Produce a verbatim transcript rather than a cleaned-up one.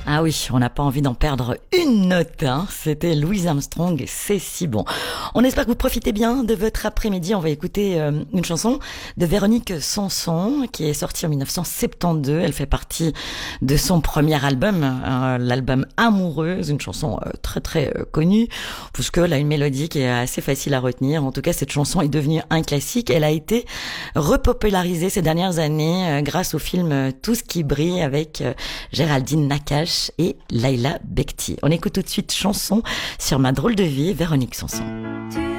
Ah oui, on n'a pas envie d'en perdre une note, hein. C'était Louis Armstrong, c'est si bon. On espère que vous profitez bien de votre après-midi. On va écouter euh, une chanson de Véronique Sanson qui est sortie en dix-neuf cent soixante-douze. Elle fait partie de son premier album, euh, l'album Amoureuse, une chanson euh, très très euh, connue, puisque elle a une mélodie qui est assez facile à retenir. En tout cas, cette chanson est devenue un classique. Elle a été repopularisée ces dernières années euh, grâce au film euh, Tout ce qui brille avec euh, Géraldine Nakache et Laila Bekti. On écoute tout de suite chanson sur Ma drôle de vie, Véronique Sanson.